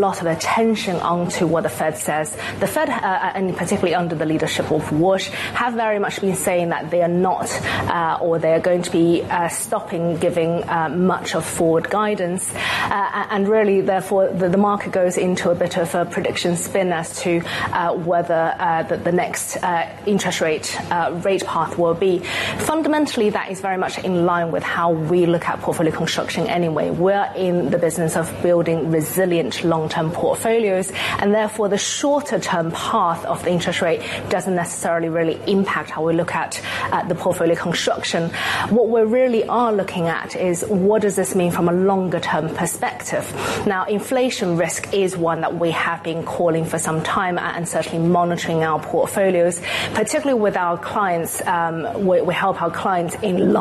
lot of attention onto what the Fed says. The Fed, and particularly under the leadership of Warsh, have very much been saying that they are not, or they are going to be stopping giving much of forward guidance, and really, therefore, the market goes into a bit of a prediction spin as to whether the next interest rate path will be. Fundamentally, that is very much in line with how we look at portfolio construction anyway. We're in the business of building resilient long-term portfolios, and therefore the shorter-term path of the interest rate doesn't necessarily really impact how we look at the portfolio construction. What we really are looking at is what does this mean from a longer-term perspective. Now, inflation risk is one that we have been calling for some time and certainly monitoring our portfolios, particularly with our clients. We help our clients in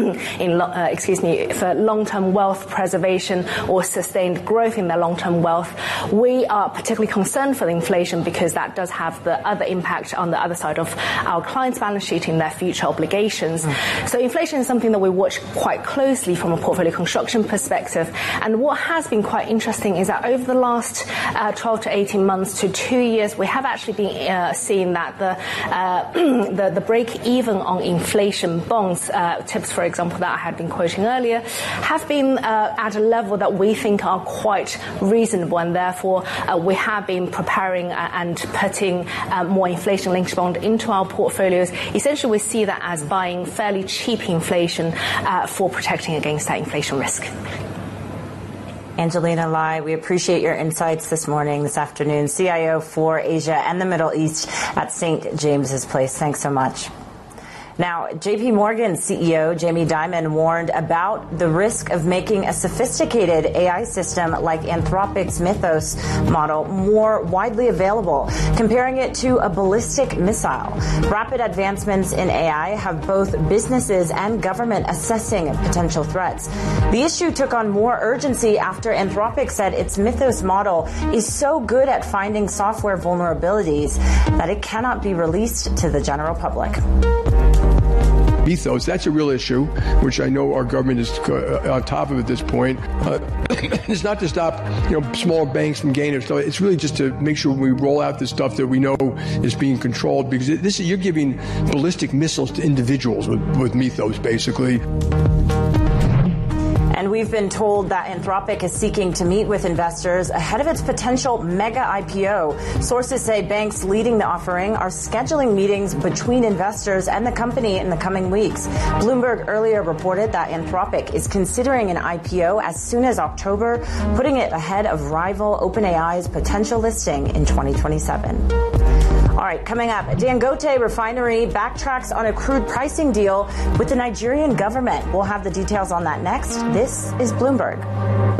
for long-term wealth preservation or sustained growth in their long-term wealth. We are particularly concerned for the inflation because that does have the other impact on the other side of our clients' balance sheet in their future obligations. So inflation is something that we watch quite closely from a portfolio construction perspective. And what has been quite interesting is that over the last 12 to 18 months to 2 years, we have actually been seeing that the break even on inflation bonds, tips, for example, that I had been quoting earlier, have been at a level that we think are quite reasonable, and therefore we have been preparing and putting more inflation-linked bond into our portfolios. Essentially, we see that as buying fairly cheap inflation for protecting against that inflation risk. Angelina Lai, we appreciate your insights this afternoon, CIO for Asia and the Middle East at St. James's Place. Thanks so much. Now, J.P. Morgan CEO Jamie Dimon warned about the risk of making a sophisticated AI system like Anthropic's Mythos model more widely available, comparing it to a ballistic missile. Rapid advancements in AI have both businesses and government assessing potential threats. The issue took on more urgency after Anthropic said its Mythos model is so good at finding software vulnerabilities that it cannot be released to the general public. Mythos, that's a real issue, which I know our government is on top of at this point. It's not to stop, small banks from gaining stuff. It's really just to make sure we roll out the stuff that we know is being controlled, because you're giving ballistic missiles to individuals with Mythos, basically. And we've been told that Anthropic is seeking to meet with investors ahead of its potential mega IPO. Sources say banks leading the offering are scheduling meetings between investors and the company in the coming weeks. Bloomberg earlier reported that Anthropic is considering an IPO as soon as October, putting it ahead of rival OpenAI's potential listing in 2027. All right, coming up, Dangote Refinery backtracks on a crude pricing deal with the Nigerian government. We'll have the details on that next. This is Bloomberg.